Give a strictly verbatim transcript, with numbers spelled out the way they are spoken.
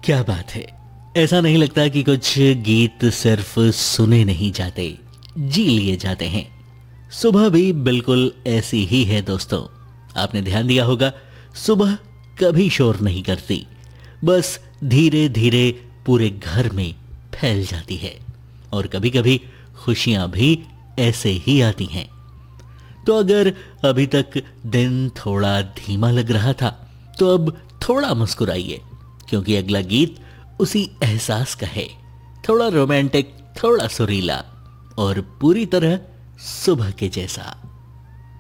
क्या बात है। ऐसा नहीं लगता कि कुछ गीत सिर्फ सुने नहीं जाते, जी लिए जाते हैं। सुबह भी बिल्कुल ऐसी ही है दोस्तों। आपने ध्यान दिया होगा, सुबह कभी शोर नहीं करती, बस धीरे धीरे पूरे घर में फैल जाती है। और कभी कभी खुशियां भी ऐसे ही आती हैं। तो अगर अभी तक दिन थोड़ा धीमा लग रहा था, तो अब थोड़ा मुस्कुराइए, क्योंकि अगला गीत उसी एहसास का है। थोड़ा रोमांटिक, थोड़ा सुरीला और पूरी तरह सुबह के जैसा।